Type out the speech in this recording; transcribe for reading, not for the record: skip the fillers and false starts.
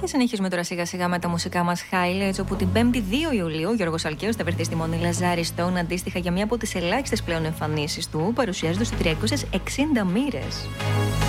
Και συνεχίζουμε τώρα σιγά σιγά με τα μουσικά μας highlights, όπου την 5η 2 Ιουλίου ο Γιώργος Αλκαίος θα βρεθεί στη Μονή Λαζάρι Stone, αντίστοιχα για μία από τις ελάχιστες πλέον εμφανίσεις του, παρουσιάζοντας 360 μοίρες.